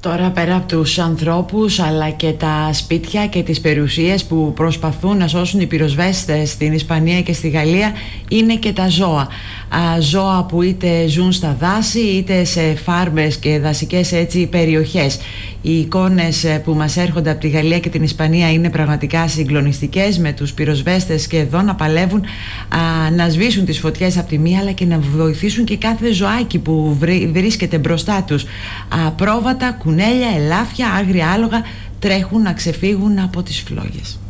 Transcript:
Τώρα, πέρα από τους ανθρώπους αλλά και τα σπίτια και τις περιουσίες που προσπαθούν να σώσουν οι πυροσβέστες στην Ισπανία και στη Γαλλία, είναι και τα ζώα. Ζώα που είτε ζουν στα δάση είτε σε φάρμες και δασικές έτσι περιοχές. Οι εικόνες που μας έρχονται από τη Γαλλία και την Ισπανία είναι πραγματικά συγκλονιστικές, με τους πυροσβέστες και εδώ να παλεύουν να σβήσουν τις φωτιές από τη μία, αλλά και να βοηθήσουν και κάθε ζωάκι που βρίσκεται μπροστά τους. Πρόβατα, κουνέλια, ελάφια, άγρια άλογα τρέχουν να ξεφύγουν από τις φλόγες.